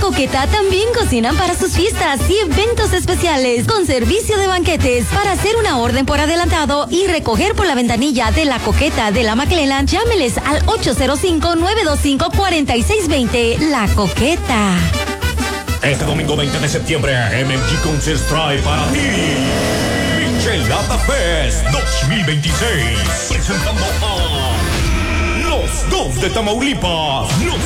Coqueta también cocinan para sus fiestas y eventos especiales con servicio de banquetes. Para hacer una orden por adelantado y recoger por la ventanilla de La Coqueta de la McClellan, llámeles al 805-925-4620. La Coqueta. Este domingo 20 de septiembre, MMG Concerts trae para ti Michelada Fest 2026. Presentando a Los Dos de Tamaulipas.